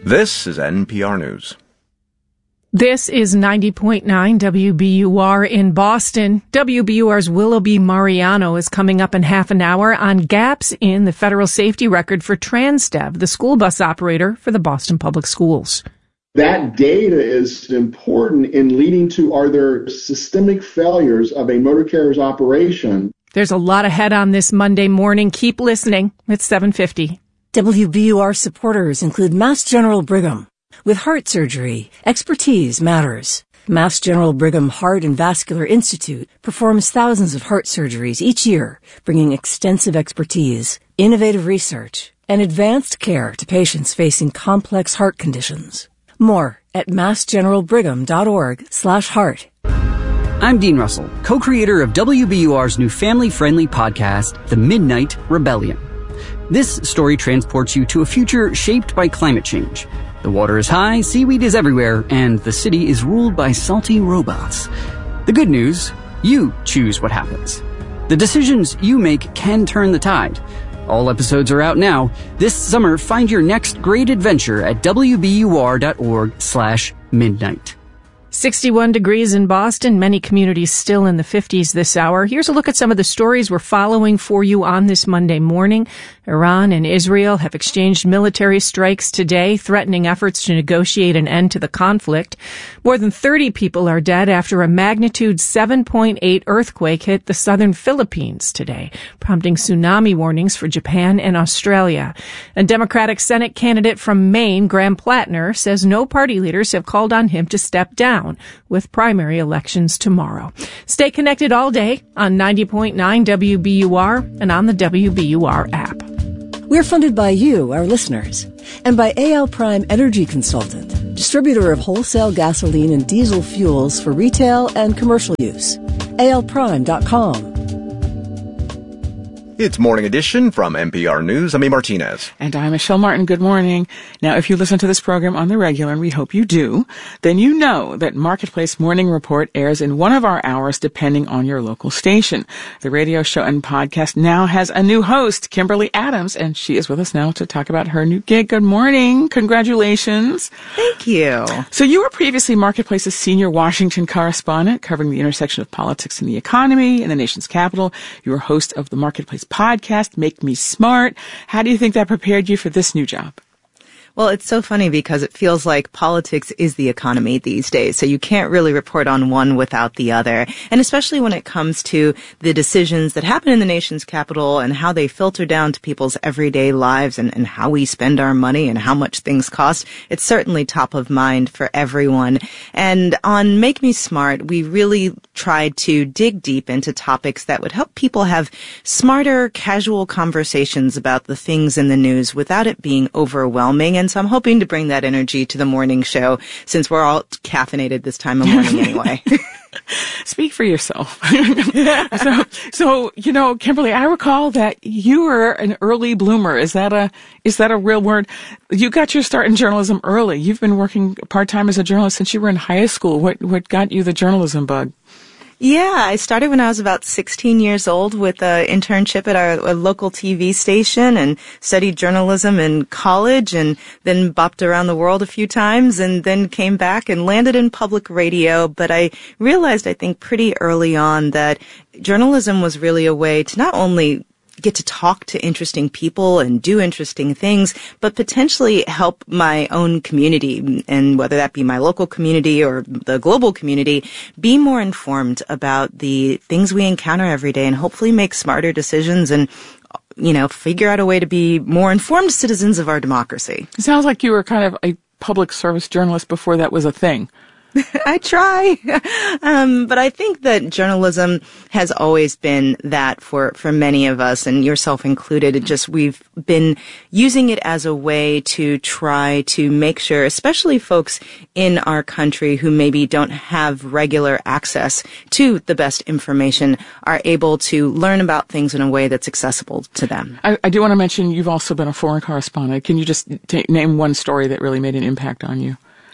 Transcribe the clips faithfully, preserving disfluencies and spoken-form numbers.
This is N P R News. This is ninety point nine W B U R in Boston. W B U R's Willoughby Mariano is coming up in half an hour on gaps in the federal safety record for Transdev, the school bus operator for the Boston Public Schools. That data is important in leading to, are there systemic failures of a motor carrier's operation? There's a lot ahead on this Monday morning. Keep listening. It's seven fifty. W B U R supporters include Mass General Brigham. With heart surgery, expertise matters. Mass General Brigham Heart and Vascular Institute performs thousands of heart surgeries each year, bringing extensive expertise, innovative research, and advanced care to patients facing complex heart conditions. More at massgeneralbrigham.org slash heart. I'm Dean Russell, co-creator of W B U R's new family-friendly podcast, The Midnight Rebellion. This story transports you to a future shaped by climate change. The water is high, seaweed is everywhere, and the city is ruled by salty robots. The good news, you choose what happens. The decisions you make can turn the tide. All episodes are out now. This summer, find your next great adventure at wbur.org slash midnight. sixty-one degrees in Boston, many communities still in the fifties this hour. Here's a look at some of the stories we're following for you on this Monday morning. Iran and Israel have exchanged military strikes today, threatening efforts to negotiate an end to the conflict. More than thirty people are dead after a magnitude seven point eight earthquake hit the southern Philippines today, prompting tsunami warnings for Japan and Australia. A Democratic Senate candidate from Maine, Graham Plattner, says no party leaders have called on him to step down, with primary elections tomorrow. Stay connected all day on ninety point nine W B U R and on the W B U R app. We're funded by you, our listeners, and by A L Prime Energy Consultant, distributor of wholesale gasoline and diesel fuels for retail and commercial use. A L prime dot com. It's Morning Edition from N P R News. I'm A. Martinez. And I'm Michelle Martin. Good morning. Now, if you listen to this program on the regular, and we hope you do, then you know that Marketplace Morning Report airs in one of our hours depending on your local station. The radio show and podcast now has a new host, Kimberly Adams, and she is with us now to talk about her new gig. Good morning. Congratulations. Thank you. So you were previously Marketplace's senior Washington correspondent, covering the intersection of politics and the economy in the nation's capital. You were host of the Marketplace podcast, Make Me Smart. How do you think that prepared you for this new job? Well, it's so funny because it feels like politics is the economy these days. So you can't really report on one without the other. And especially when it comes to the decisions that happen in the nation's capital and how they filter down to people's everyday lives and, and how we spend our money and how much things cost. It's certainly top of mind for everyone. And on Make Me Smart, we really tried to dig deep into topics that would help people have smarter, casual conversations about the things in the news without it being overwhelming. And so I'm hoping to bring that energy to the morning show since we're all caffeinated this time of morning anyway. Speak for yourself. so, so, you know, Kimberly, I recall that you were an early bloomer. Is that a, is that a real word? You got your start in journalism early. You've been working part-time as a journalist since you were in high school. What, what got you the journalism bug? Yeah, I started when I was about sixteen years old with an internship at our a local T V station and studied journalism in college and then bopped around the world a few times and then came back and landed in public radio. But I realized, I think, pretty early on that journalism was really a way to not only get to talk to interesting people and do interesting things, but potentially help my own community, and whether that be my local community or the global community, be more informed about the things we encounter every day and hopefully make smarter decisions and, you know, figure out a way to be more informed citizens of our democracy. It sounds like you were kind of a public service journalist before that was a thing. I try. Um, but I think that journalism has always been that for, for many of us, and yourself included. It just, we've been using it as a way to try to make sure, especially folks in our country who maybe don't have regular access to the best information, are able to learn about things in a way that's accessible to them. I, I do want to mention you've also been a foreign correspondent. Can you just t- name one story that really made an impact on you?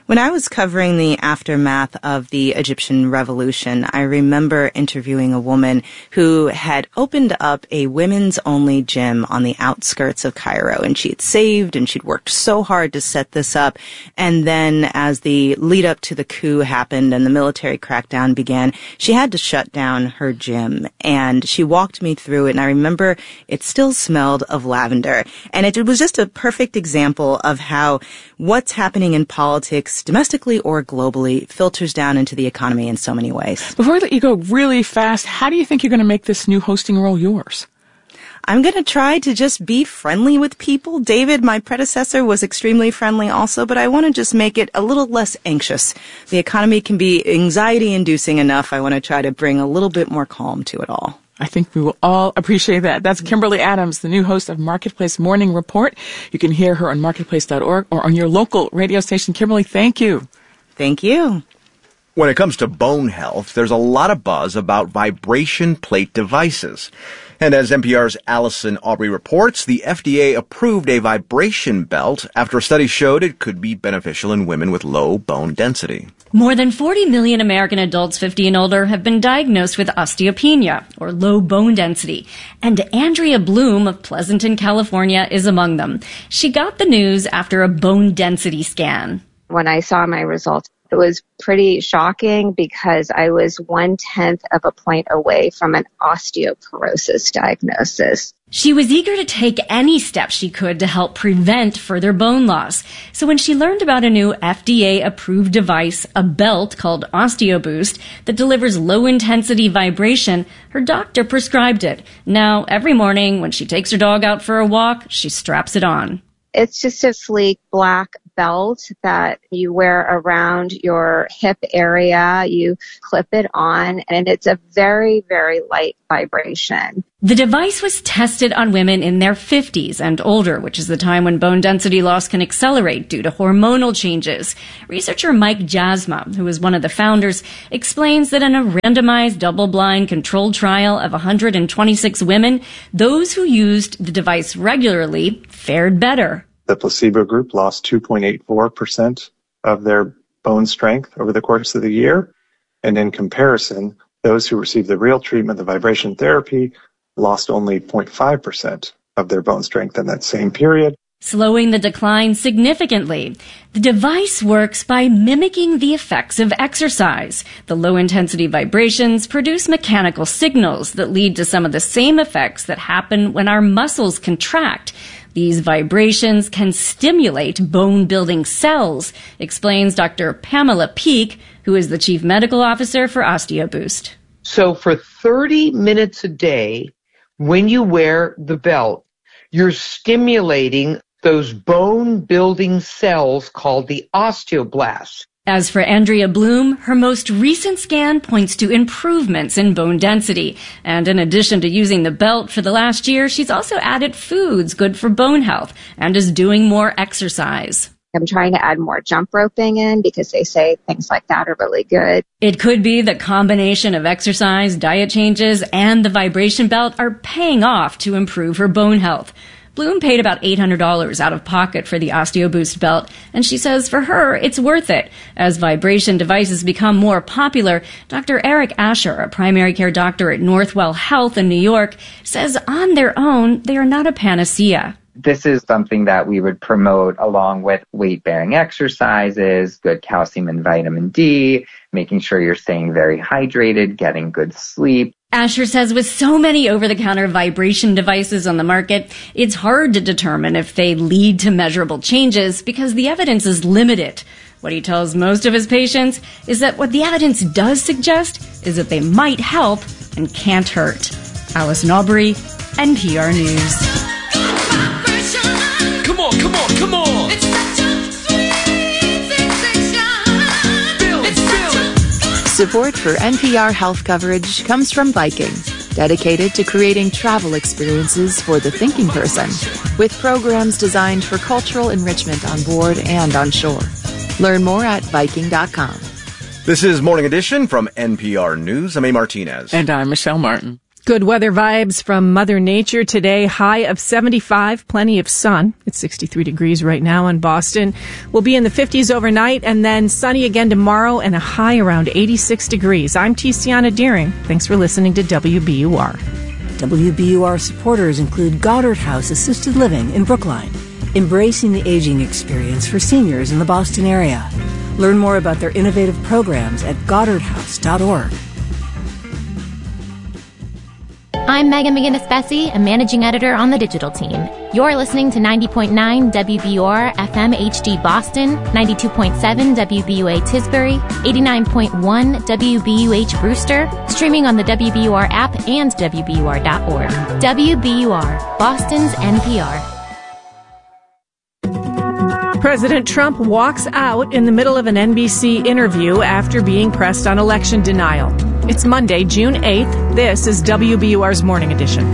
When I was covering the aftermath of the Egyptian revolution, I remember interviewing a woman who had opened up a women's-only gym on the outskirts of Cairo, and she had saved and she'd worked so hard to set this up. And then as the lead-up to the coup happened and the military crackdown began, she had to shut down her gym. And she walked me through it, and I remember it still smelled of lavender. And it was just a perfect example of how what's happening in politics, domestically or globally, filters down into the economy in so many ways. Before I let you go really fast, how do you think you're going to make this new hosting role yours? I'm going to try to just be friendly with people. David, my predecessor, was extremely friendly also, but I want to just make it a little less anxious. The economy can be anxiety-inducing enough. I want to try to bring a little bit more calm to it all. I think we will all appreciate that. That's Kimberly Adams, the new host of Marketplace Morning Report. You can hear her on marketplace dot org or on your local radio station. Kimberly, thank you. Thank you. When it comes to bone health, there's a lot of buzz about vibration plate devices. And as N P R's Allison Aubrey reports, the F D A approved a vibration belt after a study showed it could be beneficial in women with low bone density. More than forty million American adults fifty and older have been diagnosed with osteopenia, or low bone density, and Andrea Bloom of Pleasanton, California, is among them. She got the news after a bone density scan. When I saw my results, it was pretty shocking because I was one-tenth of a point away from an osteoporosis diagnosis. She was eager to take any steps she could to help prevent further bone loss. So when she learned about a new F D A-approved device, a belt called OsteoBoost, that delivers low-intensity vibration, her doctor prescribed it. Now, every morning when she takes her dog out for a walk, she straps it on. It's just a sleek black belt that you wear around your hip area. You clip it on, and it's a very, very light vibration. The device was tested on women in their fifties and older, which is the time when bone density loss can accelerate due to hormonal changes. Researcher Mike Jasma, who is one of the founders, explains that in a randomized, double-blind, controlled trial of one hundred twenty-six women, those who used the device regularly fared better. The placebo group lost two point eight four percent of their bone strength over the course of the year. And in comparison, those who received the real treatment, the vibration therapy, lost only zero point five percent of their bone strength in that same period, slowing the decline significantly. The device works by mimicking the effects of exercise. The low-intensity vibrations produce mechanical signals that lead to some of the same effects that happen when our muscles contract. These vibrations can stimulate bone-building cells, explains Doctor Pamela Peak, who is the Chief Medical Officer for OsteoBoost. So for thirty minutes a day, when you wear the belt, you're stimulating those bone-building cells called the osteoblasts. As for Andrea Bloom, her most recent scan points to improvements in bone density. And in addition to using the belt for the last year, she's also added foods good for bone health and is doing more exercise. I'm trying to add more jump roping in because they say things like that are really good. It could be the combination of exercise, diet changes, and the vibration belt are paying off to improve her bone health. Bloom paid about eight hundred dollars out of pocket for the OsteoBoost belt, and she says for her, it's worth it. As vibration devices become more popular, Doctor Eric Asher, a primary care doctor at Northwell Health in New York, says on their own, they are not a panacea. This is something that we would promote along with weight-bearing exercises, good calcium and vitamin D, making sure you're staying very hydrated, getting good sleep. Asher says with so many over-the-counter vibration devices on the market, it's hard to determine if they lead to measurable changes because the evidence is limited. What he tells most of his patients is that what the evidence does suggest is that they might help and can't hurt. Allison Aubrey, N P R News. Come on, come on, come on! It's such a sweet sensation. Feel it, feel it. Support for N P R health coverage comes from Viking, dedicated to creating travel experiences for the thinking person, with programs designed for cultural enrichment on board and on shore. Learn more at Viking dot com. This is Morning Edition from N P R News. I'm A. Martinez. And I'm Michelle Martin. Good weather vibes from Mother Nature today. High of seventy-five, plenty of sun. It's sixty-three degrees right now in Boston. We'll be in the fifties overnight and then sunny again tomorrow and a high around eighty-six degrees. I'm Tiziana Deering. Thanks for listening to W B U R. W B U R supporters include Goddard House Assisted Living in Brookline, embracing the aging experience for seniors in the Boston area. Learn more about their innovative programs at goddard house dot org. I'm Megan McGinnis-Bessie, a managing editor on the digital team. You're listening to ninety point nine W B U R F M H D Boston, ninety-two point seven W B U A Tisbury, eighty-nine point one W B U H Brewster, streaming on the W B U R app and W B U R dot org. W B U R, Boston's N P R. President Trump walks out in the middle of an N B C interview after being pressed on election denial. It's Monday, June eighth. This is W B U R's Morning Edition.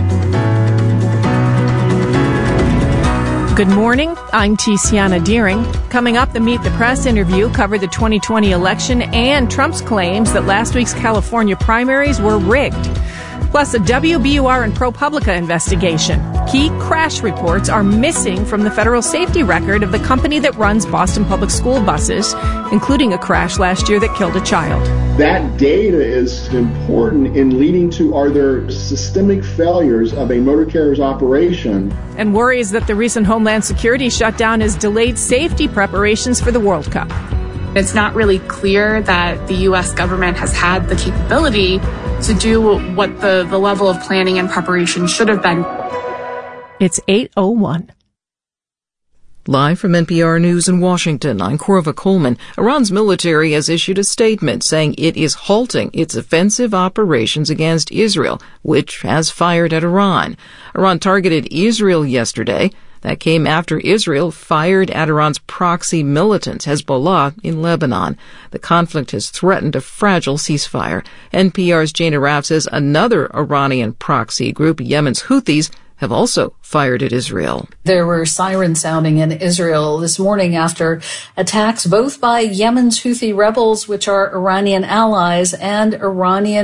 Good morning. I'm Tiziana Deering. Coming up, the Meet the Press interview covered the twenty twenty election and Trump's claims that last week's California primaries were rigged. Plus, a W B U R and ProPublica investigation. Key crash reports are missing from the federal safety record of the company that runs Boston Public School buses, including a crash last year that killed a child. That data is important in leading to, are there systemic failures of a motor carrier's operation? And worries that the recent Homeland Security shutdown has delayed safety preparations for the World Cup. It's not really clear that the U S government has had the capability to do what the, the level of planning and preparation should have been. It's eight oh one. Live from N P R News in Washington, I'm Corva Coleman. Iran's military has issued a statement saying it is halting its offensive operations against Israel, which has fired at Iran. Iran targeted Israel yesterday. That came after Israel fired at Iran's proxy militant, Hezbollah, in Lebanon. The conflict has threatened a fragile ceasefire. N P R's Jane Arraf says another Iranian proxy group, Yemen's Houthis, have also fired at Israel. There were sirens sounding in Israel this morning after attacks both by Yemen's Houthi rebels, which are Iranian allies, and Iranian